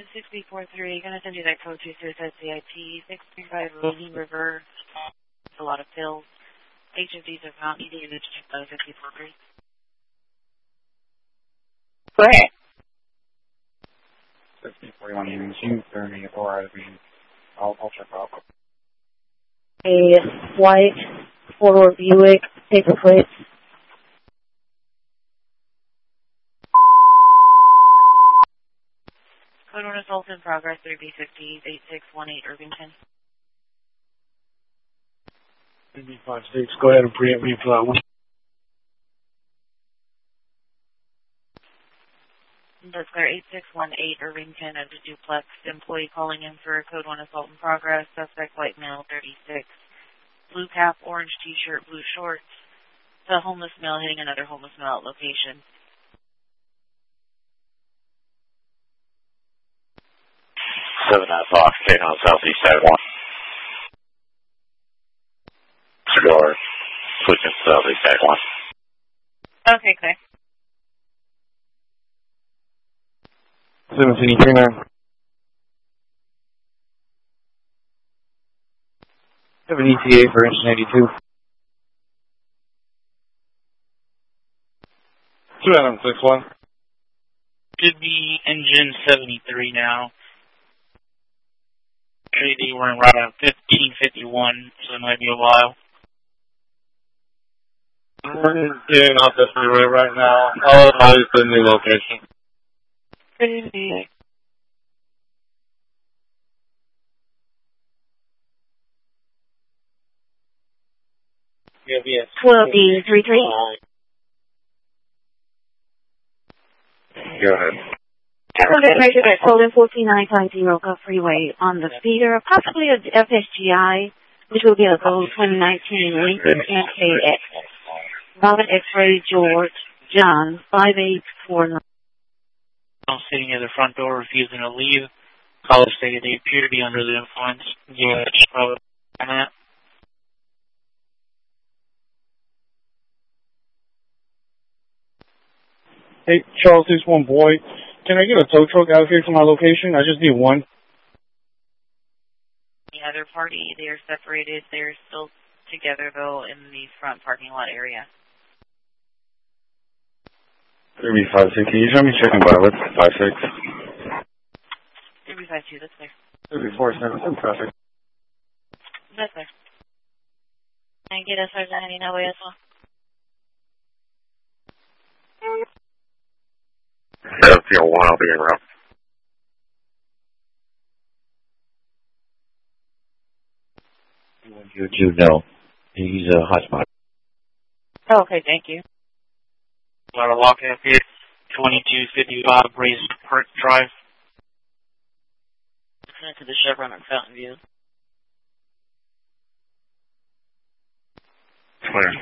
6B43, gonna send you that code to Suicide CIP, 635 Rolling River. It's a lot of pills. HFDs are found eating in the 54 Go ahead. 6041 machine 34 I'll check out. A white four-door Buick, paper plates. Code 1 assault in progress, 3B50, 8618 Irvington. 3B56, go ahead and preempt me for that one. That's clear, 8618 Irvington at the duplex. Employee calling in for code 1 assault in progress. Suspect white male, 36. Blue cap, orange t-shirt, blue shorts. The homeless male hitting another homeless male at location. 7 Fox, staying on Southeast Side 1. Cigar, switching to Southeast Side 1. Okay, clear. 1739. Have an ETA for inch 92. 2 Adam 61. Should be engine 73 now. They were right around 1551, so it might be a while. I'm getting off the freeway right now. I'll advise the new location. Crazy. Yeah, 12D33. Go ahead. Measured at Colin 14950 Gulf Freeway on the speeder, possibly a FSGI, which will be a Gold 2019 Lincoln MKX. Robert X-Ray George John 5849. Sitting near the front door, refusing to leave. Caller stated they appear to be under the influence. Yeah, probably that. Hey, Charles 61 boy, can I get a tow truck out here to my location? I just need one. The other party, they are separated. They're still together, though, in the front parking lot area. 3B56, can you show me checking by what's 56? 3B52, that's clear. 3B47, in traffic. That's clear. And get us Sergeant Henny that way as well. Airfield 1, I'll be en route. You know, he's a hotspot. Okay, thank you. Got a lock up here, 2255 Brazen Park Drive. Connect to the Chevron on Fountain View. Clear.